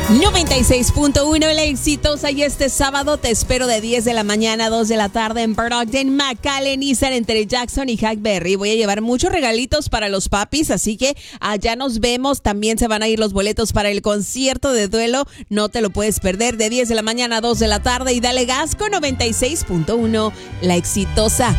96.1 La Exitosa, y este sábado te espero de 10 de la mañana a 2 de la tarde en Burlington, McAllen, Nissan, entre Jackson y Hackberry. Voy a llevar muchos regalitos para los papis, así que allá nos vemos. También se van a ir los boletos para el concierto de duelo. No te lo puedes perder, de 10 de la mañana a 2 de la tarde, y dale gas con 96.1 La Exitosa.